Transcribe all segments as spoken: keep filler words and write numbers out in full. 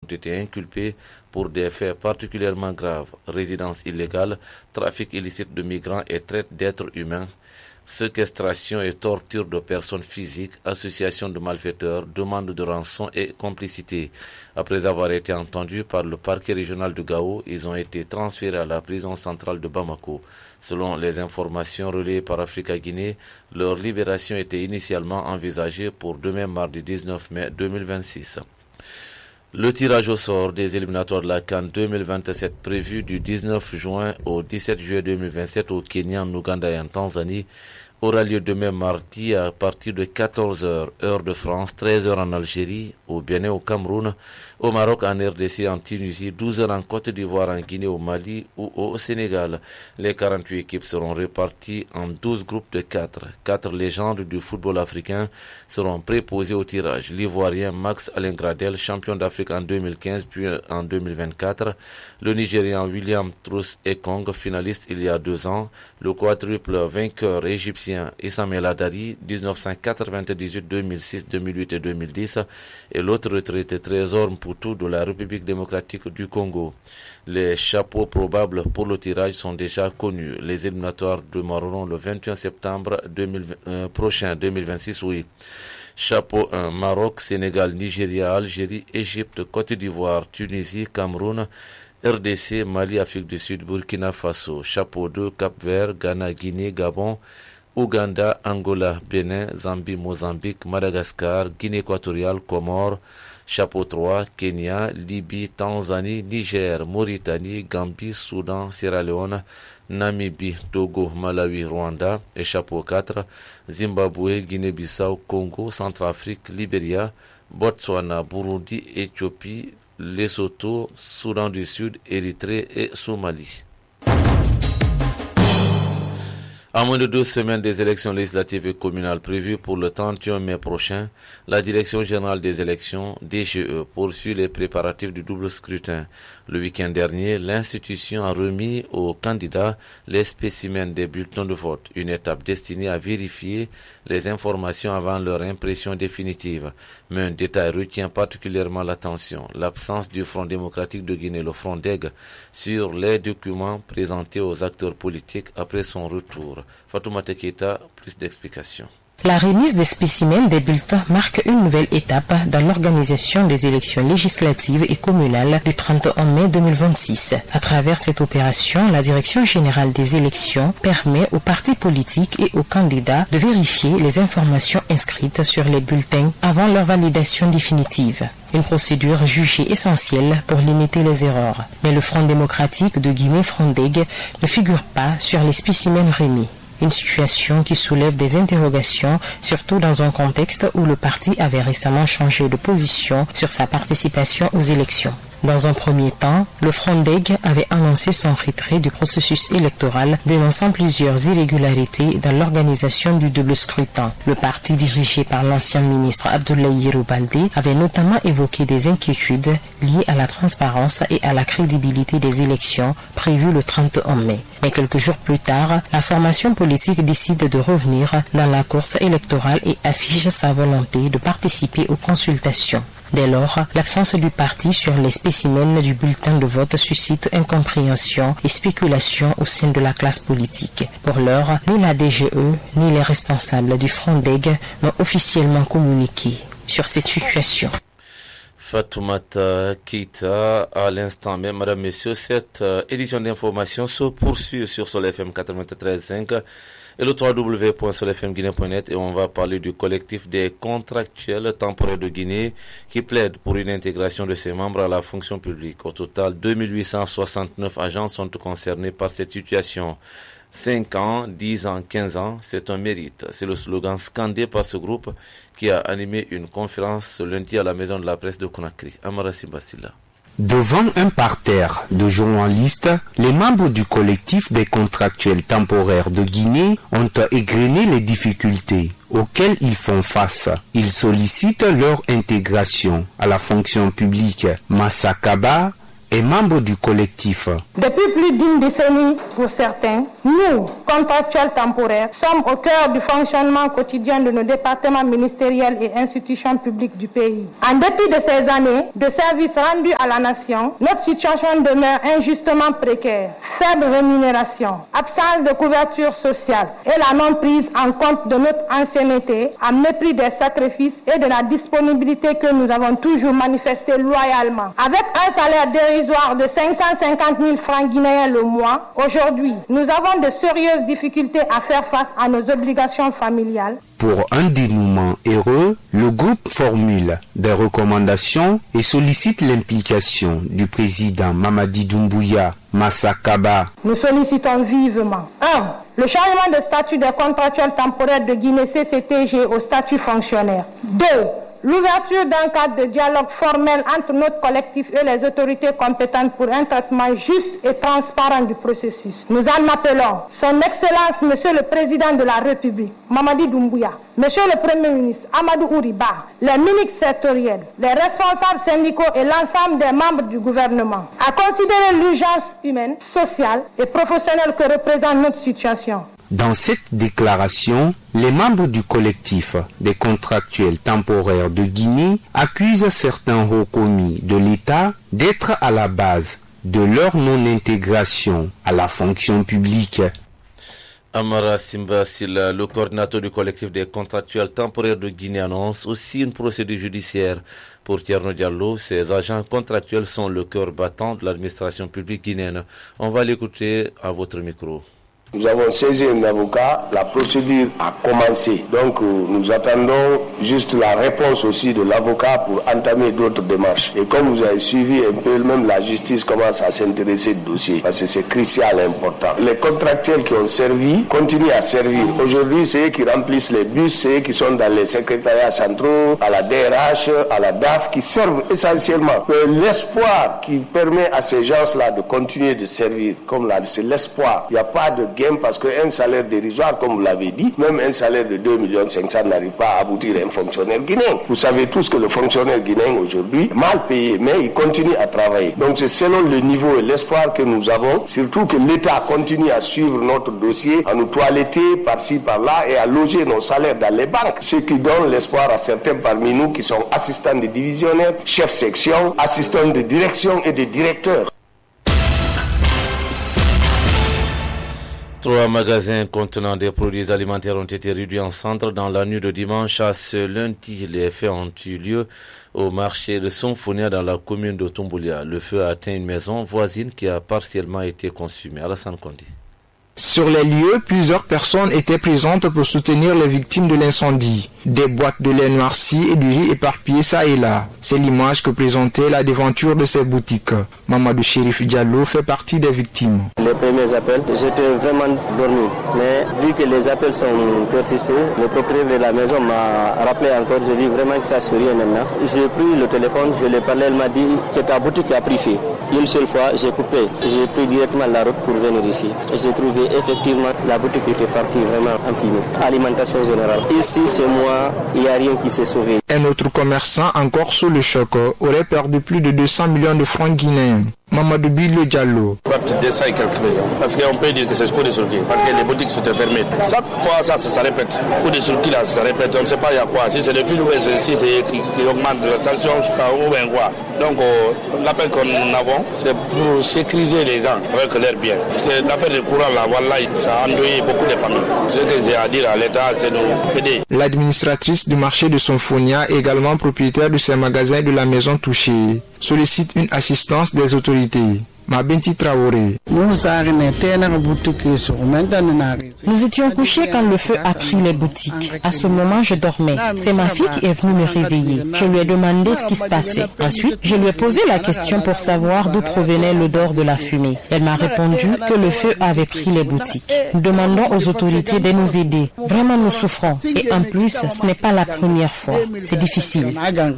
été inculpés pour des faits particulièrement graves, résidence illégale, trafic illicite de migrants et traite d'êtres humains, séquestration et torture de personnes physiques, association de malfaiteurs, demande de rançon et complicité. Après avoir été entendus par le parquet régional de Gao, ils ont été transférés à la prison centrale de Bamako. Selon les informations relayées par Africa Guinée, leur libération était initialement envisagée pour demain mardi dix-neuf mai deux mille vingt-six. Le tirage au sort des éliminatoires de la CAN deux mille vingt-sept prévu du dix-neuf juin au dix-sept juillet deux mille vingt-sept au Kenya, en Ouganda et en Tanzanie aura lieu demain mardi à partir de quatorze heures, heure de France, treize heures en Algérie, au Bénin, au Cameroun, au Maroc, en R D C, en Tunisie, douze heures en Côte d'Ivoire, en Guinée, au Mali ou au Sénégal. Les quarante-huit équipes seront réparties en douze groupes de quatre. Quatre légendes du football africain seront préposées au tirage. L'Ivoirien Max Alain Gradel, champion d'Afrique en deux mille quinze puis en deux mille vingt-quatre. Le Nigérian William Troost-Ekong, finaliste il y a deux ans. Le quadruple vainqueur égyptien Issam El Hadari, dix-neuf cent quatre-vingt-dix-huit, deux mille six, deux mille huit et deux mille dix, et l'autre retraité Trésor Mputu de la République démocratique du Congo. Les chapeaux probables pour le tirage sont déjà connus. Les éliminatoires démarreront le vingt et un septembre deux mille vingt, euh, prochain, deux mille vingt-six, oui. Chapeau un, Maroc, Sénégal, Nigeria, Algérie, Égypte, Côte d'Ivoire, Tunisie, Cameroun, R D C, Mali, Afrique du Sud, Burkina Faso. Chapeau deux, Cap-Vert, Ghana, Guinée, Gabon, Ouganda, Angola, Bénin, Zambie, Mozambique, Madagascar, Guinée équatoriale, Comores. Chapeau trois, Kenya, Libye, Tanzanie, Niger, Mauritanie, Gambie, Soudan, Sierra Leone, Namibie, Togo, Malawi, Rwanda. Et chapeau quatre, Zimbabwe, Guinée-Bissau, Congo, Centrafrique, Libéria, Botswana, Burundi, Éthiopie, Lesotho, Soudan du Sud, Érythrée et Somalie. À moins de deux semaines des élections législatives et communales prévues pour le trente et un mai prochain, la Direction générale des élections, D G E, poursuit les préparatifs du double scrutin. Le week-end dernier, l'institution a remis aux candidats les spécimens des bulletins de vote, une étape destinée à vérifier les informations avant leur impression définitive. Mais un détail retient particulièrement l'attention, l'absence du Front démocratique de Guinée, le Front D E G, sur les documents présentés aux acteurs politiques après son retour. Fatoumata Keita, plus d'explications. La remise des spécimens des bulletins marque une nouvelle étape dans l'organisation des élections législatives et communales du trente et un mai deux mille vingt-six. À travers cette opération, la Direction générale des élections permet aux partis politiques et aux candidats de vérifier les informations inscrites sur les bulletins avant leur validation définitive. Une procédure jugée essentielle pour limiter les erreurs. Mais le Front démocratique de Guinée, Front D E G, ne figure pas sur les spécimens remis. Une situation qui soulève des interrogations, surtout dans un contexte où le parti avait récemment changé de position sur sa participation aux élections. Dans un premier temps, le Front D E G avait annoncé son retrait du processus électoral, dénonçant plusieurs irrégularités dans l'organisation du double scrutin. Le parti dirigé par l'ancien ministre Abdoulaye Yero Baldé avait notamment évoqué des inquiétudes liées à la transparence et à la crédibilité des élections prévues le trente et un mai. Mais quelques jours plus tard, la formation politique décide de revenir dans la course électorale et affiche sa volonté de participer aux consultations. Dès lors, l'absence du parti sur les spécimens du bulletin de vote suscite incompréhension et spéculation au sein de la classe politique. Pour l'heure, ni la D G E ni les responsables du Front D E G n'ont officiellement communiqué sur cette situation. Fatoumata Keita, à l'instant même, madame, messieurs, cette euh, édition d'information se poursuit sur Sol F M quatre-vingt-treize virgule cinq et le w w w point sol f m guinée point net, et on va parler du collectif des contractuels temporaires de Guinée qui plaide pour une intégration de ses membres à la fonction publique. Au total, deux mille huit cent soixante-neuf agents sont concernés par cette situation. cinq ans, dix ans, quinze ans, c'est un mérite. C'est le slogan scandé par ce groupe qui a animé une conférence ce lundi à la Maison de la Presse de Conakry. Amara Simbasila. Devant un parterre de journalistes, les membres du collectif des contractuels temporaires de Guinée ont égrené les difficultés auxquelles ils font face. Ils sollicitent leur intégration à la fonction publique. Massa Kaba, est membre du collectif. Depuis plus d'une décennie, pour certains, nous, contractuels temporaires, sommes au cœur du fonctionnement quotidien de nos départements ministériels et institutions publiques du pays. En dépit de ces années de services rendus à la nation, notre situation demeure injustement précaire. Faible rémunération, absence de couverture sociale et la non-prise en compte de notre ancienneté en mépris des sacrifices et de la disponibilité que nous avons toujours manifesté loyalement. Avec un salaire dérisoire de cinq cent cinquante mille francs guinéens le mois, aujourd'hui, nous avons de sérieuses difficultés à faire face à nos obligations familiales. Pour un dénouement heureux, le groupe formule des recommandations et sollicite l'implication du président Mamadi Doumbouya Massakaba. Nous sollicitons vivement un. Le changement de statut des contractuels temporaires de Guinée C C T G au statut fonctionnaire. deux. L'ouverture d'un cadre de dialogue formel entre notre collectif et les autorités compétentes pour un traitement juste et transparent du processus. Nous en appelons Son Excellence Monsieur le Président de la République, Mamadi Doumbouya, Monsieur le Premier ministre, Amadou Ouriba, les ministres sectoriels, les responsables syndicaux et l'ensemble des membres du gouvernement à considérer l'urgence humaine, sociale et professionnelle que représente notre situation. Dans cette déclaration, les membres du collectif des contractuels temporaires de Guinée accusent certains hauts commis de l'État d'être à la base de leur non-intégration à la fonction publique. Amara Simba Silla, le coordinateur du collectif des contractuels temporaires de Guinée, annonce aussi une procédure judiciaire pour Thierno Diallo. Ces agents contractuels sont le cœur battant de l'administration publique guinéenne. On va l'écouter à votre micro. Nous avons saisi un avocat, la procédure a commencé. Donc nous attendons juste la réponse aussi de l'avocat pour entamer d'autres démarches. Et comme vous avez suivi un peu, même la justice commence à s'intéresser au dossier parce que c'est crucial et important. Les contractuels qui ont servi continuent à servir. Aujourd'hui, c'est eux qui remplissent les bus, c'est eux qui sont dans les secrétariats centraux, à la D R H, à la D A F, qui servent essentiellement. Mais l'espoir qui permet à ces gens-là de continuer de servir, comme là, c'est l'espoir. Il n'y a pas de parce qu'un salaire dérisoire, comme vous l'avez dit, même un salaire de deux millions cinq cents n'arrive pas à aboutir à un fonctionnaire guinéen. Vous savez tous que le fonctionnaire guinéen aujourd'hui est mal payé, mais il continue à travailler. Donc c'est selon le niveau et l'espoir que nous avons, surtout que l'État continue à suivre notre dossier, à nous toiletter par-ci, par-là et à loger nos salaires dans les banques. Ce qui donne l'espoir à certains parmi nous qui sont assistants de divisionnaires, chefs section, assistants de direction et de directeurs. Trois magasins contenant des produits alimentaires ont été réduits en cendres dans la nuit de dimanche à ce lundi. Les faits ont eu lieu au marché de Sonfonia dans la commune de Tumboulia. Le feu a atteint une maison voisine qui a partiellement été consumée. Alassane Kondi. Sur les lieux, plusieurs personnes étaient présentes pour soutenir les victimes de l'incendie. Des boîtes de lait noircies et du riz éparpillés ça et là. C'est l'image que présentait la devanture de ces boutiques. Mamadou Chérif Diallo fait partie des victimes. Les premiers appels, j'étais vraiment dormi. Mais vu que les appels sont persistés, le propriétaire de la maison m'a rappelé encore. Je dis vraiment que ça se rien maintenant. J'ai pris le téléphone, je lui ai parlé, elle m'a dit que ta boutique a pris feu. Une seule fois, j'ai coupé. J'ai pris directement la route pour venir ici. J'ai trouvé effectivement la boutique était partie vraiment en fumée. Alimentation générale. Ici, c'est moi, il n'y a rien qui s'est sauvé. Un autre commerçant, encore sous le choc, aurait perdu plus de deux cents millions de francs guinéens. Mamadou Bilo Diallo. deux cents et quelques millions. Parce qu'on peut dire que c'est ce coup de circuit. Parce que les boutiques sont fermées. Chaque fois, ça, ça, ça répète. Coup de circuit, là, ça répète. On ne sait pas il y a quoi. Si c'est le fil ou si c'est qui, qui augmente la tension, ou bien quoi. Donc, euh, l'appel qu'on avons, c'est pour sécuriser les gens avec leurs biens. Parce que l'affaire de courant, là, voilà, ça a endeuillé beaucoup de familles. Ce que j'ai à dire à l'État, c'est de nous aider. L'administratrice du marché de Sonfonia, également propriétaire de ces magasins de la maison touchée, sollicite une assistance des autorités. Mabenti Traoré. Nous étions couchés quand le feu a pris les boutiques. À ce moment, je dormais. C'est ma fille qui est venue me réveiller. Je lui ai demandé ce qui se passait. Ensuite, je lui ai posé la question pour savoir d'où provenait l'odeur de la fumée. Elle m'a répondu que le feu avait pris les boutiques. Nous demandons aux autorités de nous aider. Vraiment, nous souffrons. Et en plus, ce n'est pas la première fois. C'est difficile.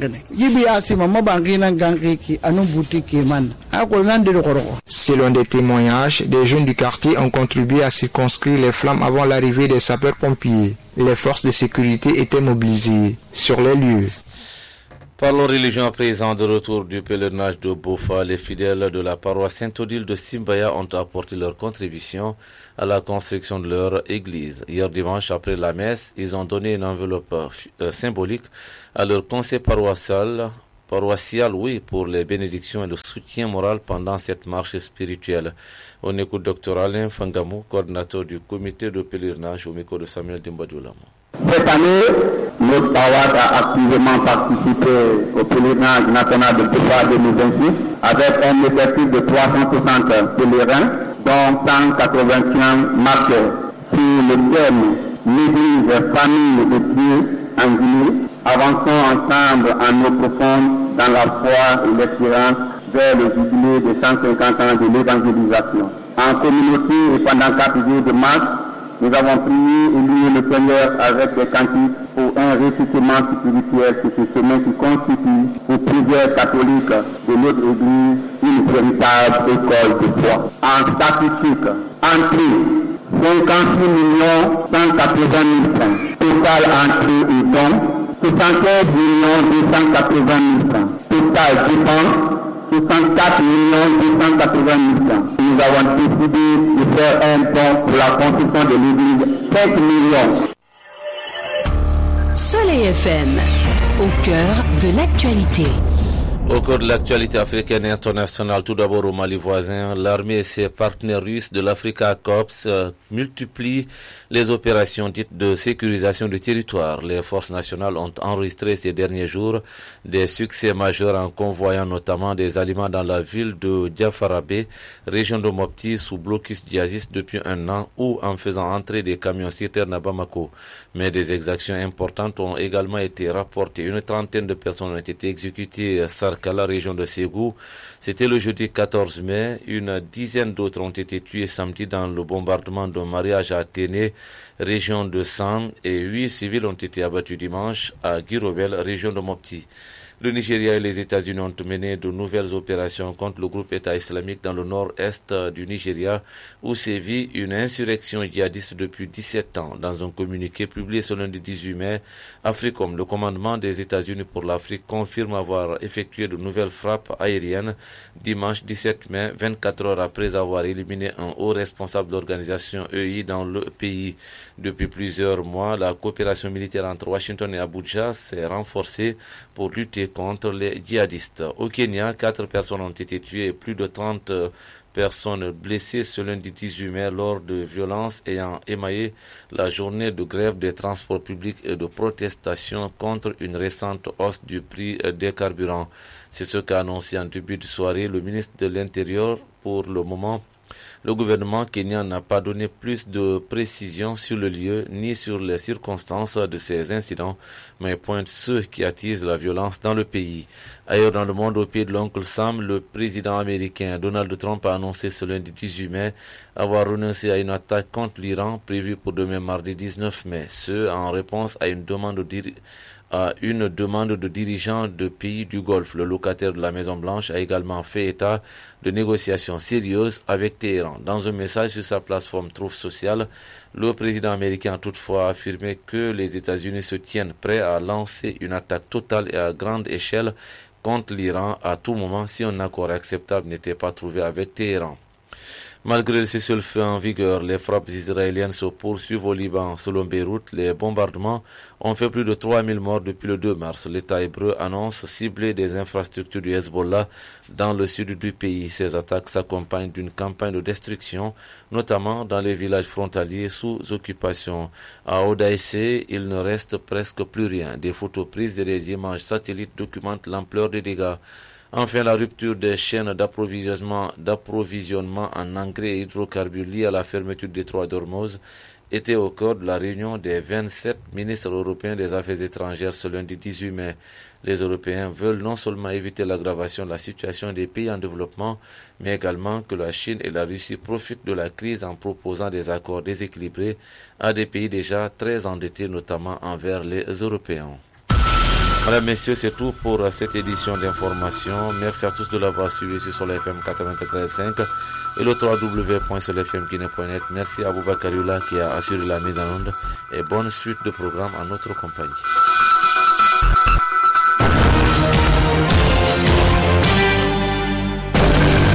Selon des témoignages, des jeunes du quartier ont contribué à circonscrire les flammes avant l'arrivée des sapeurs-pompiers. Les forces de sécurité étaient mobilisées sur les lieux. Parlons religion à présent. De retour du pèlerinage de Bofa, les fidèles de la paroisse Saint-Odile de Simbaya ont apporté leur contribution à la construction de leur église. Hier dimanche, après la messe, ils ont donné une enveloppe euh, symbolique à leur conseil paroissial, paroissial, oui, pour les bénédictions et le soutien moral pendant cette marche spirituelle. On écoute Docteur Alain Fangamou, coordinateur du comité de pèlerinage au micro de Samuel Dimbadjoulamo. Cette année, notre paroisse a activement participé au pèlerinage national de Bofa deux mille vingt-six avec un effectif de trois cent soixante pèlerins, dont cent quatre-vingt-un marcheurs. Sur le thème l'Église, famille de Dieu en Guinée, avançons ensemble en eau profonde dans la foi et l'espérance vers le jubilé de cent cinquante ans de l'évangélisation. En communauté et pendant quatre jours de marche, nous avons prié et loué le Seigneur avec des cantiques pour un ressuscitement spirituel sur ce chemin qui constitue pour plusieurs catholiques de notre Église une véritable école de foi. En statistique, entrée cinquante-six millions cent quatre-vingt mille francs, total entrée et dons soixante-quinze millions deux cent quatre-vingt mille francs, total dépenses soixante-quatre millions deux cent quatre-vingt mille francs. Nous avons décidé de faire un don pour la construction de l'église, cinq millions. Soleil F M, au cœur de l'actualité. Au cours de l'actualité africaine et internationale, tout d'abord au Mali voisin, l'armée et ses partenaires russes de l'Africa Corps euh, multiplient les opérations dites de sécurisation du territoire. Les forces nationales ont enregistré ces derniers jours des succès majeurs en convoyant notamment des aliments dans la ville de Diafarabé, région de Mopti, sous blocus djihadiste depuis un an, ou en faisant entrer des camions citernes à Bamako. Mais des exactions importantes ont également été rapportées. Une trentaine de personnes ont été exécutées à la région de Ségou. C'était le jeudi quatorze mai. Une dizaine d'autres ont été tués samedi dans le bombardement d'un mariage à Athénée, région de Sam, et huit civils ont été abattus dimanche à Guirobel, région de Mopti. Le Nigeria et les États-Unis ont mené de nouvelles opérations contre le groupe État islamique dans le nord-est du Nigeria, où sévit une insurrection djihadiste depuis dix-sept ans. Dans un communiqué publié ce lundi dix-huit mai, Africom, le commandement des États-Unis pour l'Afrique, confirme avoir effectué de nouvelles frappes aériennes dimanche dix-sept mai, vingt-quatre heures après avoir éliminé un haut responsable de l'organisation E I dans le pays. Depuis plusieurs mois, la coopération militaire entre Washington et Abuja s'est renforcée pour lutter contre les djihadistes. Au Kenya, quatre personnes ont été tuées et plus de trente personnes blessées ce lundi dix-huit mai lors de violences ayant émaillé la journée de grève des transports publics et de protestation contre une récente hausse du prix des carburants. C'est ce qu'a annoncé en début de soirée le ministre de l'Intérieur. Pour le moment, le gouvernement kenyan n'a pas donné plus de précisions sur le lieu ni sur les circonstances de ces incidents, mais pointe ceux qui attisent la violence dans le pays. Ailleurs dans le monde, au pied de l'oncle Sam, le président américain Donald Trump a annoncé ce lundi dix-huit mai avoir renoncé à une attaque contre l'Iran prévue pour demain mardi dix-neuf mai, ce en réponse à une demande de dir- à une demande de dirigeants de pays du Golfe. Le locataire de la Maison-Blanche a également fait état de négociations sérieuses avec Téhéran. Dans un message sur sa plateforme Truth Social, le président américain a toutefois affirmé que les États-Unis se tiennent prêts à lancer une attaque totale et à grande échelle contre l'Iran à tout moment si un accord acceptable n'était pas trouvé avec Téhéran. Malgré le cessez-le-feu en vigueur, les frappes israéliennes se poursuivent au Liban. Selon Beyrouth, les bombardements ont fait plus de trois mille morts depuis le deux mars. L'État hébreu annonce cibler des infrastructures du Hezbollah dans le sud du pays. Ces attaques s'accompagnent d'une campagne de destruction, notamment dans les villages frontaliers sous occupation. À Odaïsé, il ne reste presque plus rien. Des photos prises et des images satellites documentent l'ampleur des dégâts. Enfin, la rupture des chaînes d'approvisionnement, d'approvisionnement en engrais et hydrocarbures liées à la fermeture des détroit d'Ormuz était au cœur de la réunion des vingt-sept ministres européens des Affaires étrangères ce lundi dix-huit mai. Les Européens veulent non seulement éviter l'aggravation de la situation des pays en développement, mais également que la Chine et la Russie profitent de la crise en proposant des accords déséquilibrés à des pays déjà très endettés, notamment envers les Européens. Mesdames, Messieurs, c'est tout pour cette édition d'information. Merci à tous de l'avoir suivi sur Soleil F M quatre-vingt-treize virgule cinq et le w w w point soleil f m guinée point net. Merci à Aboubakarioula qui a assuré la mise en onde et bonne suite de programme en notre compagnie.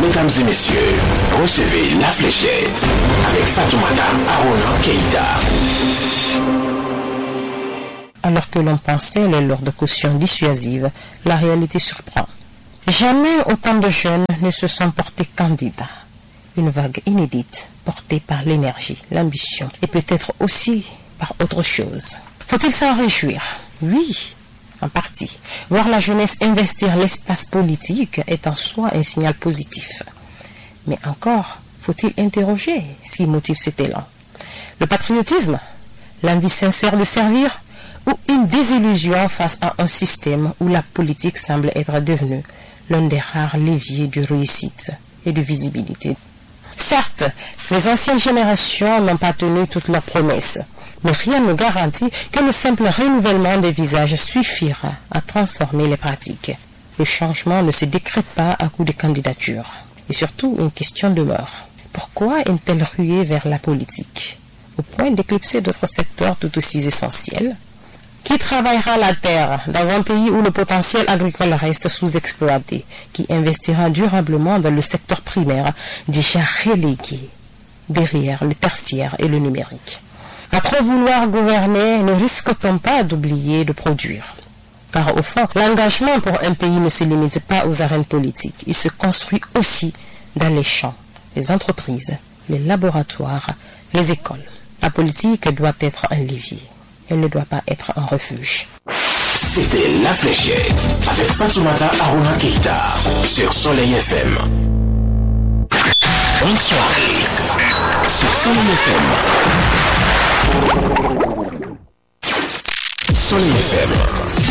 Mesdames et messieurs, recevez la fléchette avec Fatoumata Arona Keïta. Alors que l'on pensait les lourdes cautions dissuasives, la réalité surprend. Jamais autant de jeunes ne se sont portés candidats. Une vague inédite, portée par l'énergie, l'ambition et peut-être aussi par autre chose. Faut-il s'en réjouir? Oui, en partie. Voir la jeunesse investir l'espace politique est en soi un signal positif. Mais encore, faut-il interroger ce qui motive cet élan? Le patriotisme? L'envie sincère de servir? Ou une désillusion face à un système où la politique semble être devenue l'un des rares leviers de réussite et de visibilité? Certes, les anciennes générations n'ont pas tenu toutes leurs promesses, mais rien ne garantit que le simple renouvellement des visages suffira à transformer les pratiques. Le changement ne se décrète pas à coup de candidature. Et surtout, une question demeure. Pourquoi une telle ruée vers la politique, au point d'éclipser d'autres secteurs tout aussi essentiels? Qui travaillera la terre dans un pays où le potentiel agricole reste sous-exploité? Qui investira durablement dans le secteur primaire déjà relégué derrière le tertiaire et le numérique? À trop vouloir gouverner, ne risque-t-on pas d'oublier de produire? Car au fond, l'engagement pour un pays ne se limite pas aux arènes politiques. Il se construit aussi dans les champs, les entreprises, les laboratoires, les écoles. La politique doit être un levier. Elle ne doit pas être un refuge. C'était La Fléchette avec Fatoumata Arona Keïta sur Soleil F M. Bonne soirée sur Soleil F M. Soleil F M.